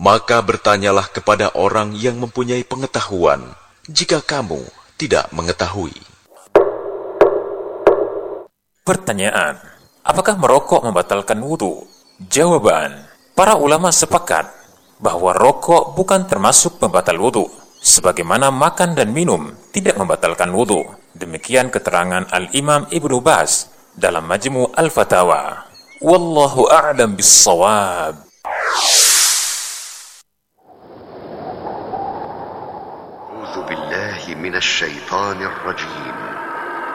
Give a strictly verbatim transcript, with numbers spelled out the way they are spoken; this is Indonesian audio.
Maka bertanyalah kepada orang yang mempunyai pengetahuan, jika kamu tidak mengetahui. Pertanyaan, apakah merokok membatalkan wudu? Jawaban, para ulama sepakat bahwa rokok bukan termasuk pembatal wudu, sebagaimana makan dan minum tidak membatalkan wudu. Demikian keterangan Al-Imam Ibnu Baz dalam Majmu' Al-Fatawa. Wallahu a'lam bis-shawab. أعوذ بالله من الشيطان الرجيم